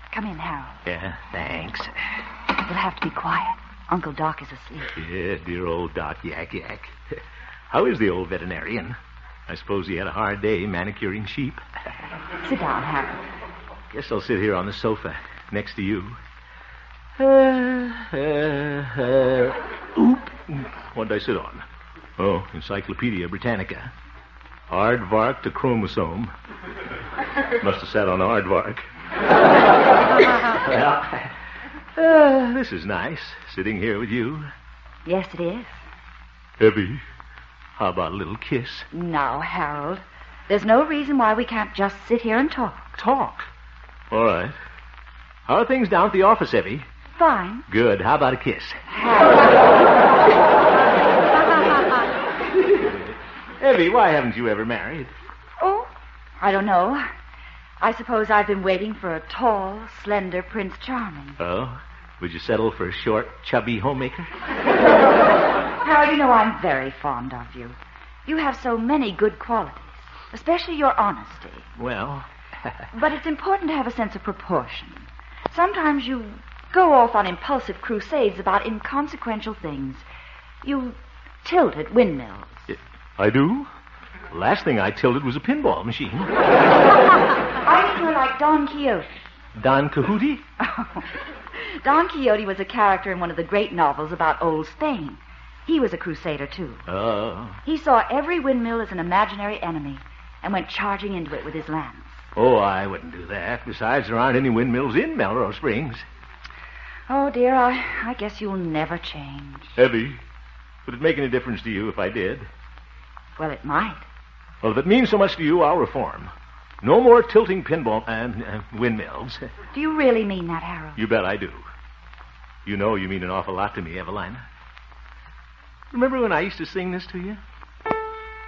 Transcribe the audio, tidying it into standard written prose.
Come in, Harold. Yeah, thanks. You'll have to be quiet. Uncle Doc is asleep. Yeah, dear old Doc Yak Yak. How is the old veterinarian? I suppose he had a hard day manicuring sheep. Sit down, Harold. Guess I'll sit here on the sofa next to you. Oop. What did I sit on? Oh, Encyclopedia Britannica. Aardvark to chromosome. Must have sat on aardvark. Well, this is nice, sitting here with you. Yes, it is. Evie, how about a little kiss? Now, Harold, there's no reason why we can't just sit here and talk. Talk? All right. How are things down at the office, Evie? Fine. Good. How about a kiss? Evie, why haven't you ever married? Oh, I don't know. I suppose I've been waiting for a tall, slender Prince Charming. Oh? Would you settle for a short, chubby homemaker? Harold, you know I'm very fond of you. You have so many good qualities, especially your honesty. Well... But it's important to have a sense of proportion. Sometimes you go off on impulsive crusades about inconsequential things. You tilt at windmills. I do? Last thing I tilted was a pinball machine. I think you're like Don Quixote. Don Quixote? Don Quixote was a character in one of the great novels about old Spain. He was a crusader, too. Oh. He saw every windmill as an imaginary enemy and went charging into it with his lance. Oh, I wouldn't do that. Besides, there aren't any windmills in Melrose Springs. Oh, dear, I guess you'll never change. Evie, would it make any difference to you if I did? Well, it might. Well, if it means so much to you, I'll reform. No more tilting pinball and windmills. Do you really mean that, Harold? You bet I do. You know you mean an awful lot to me, Evelina. Remember when I used to sing this to you?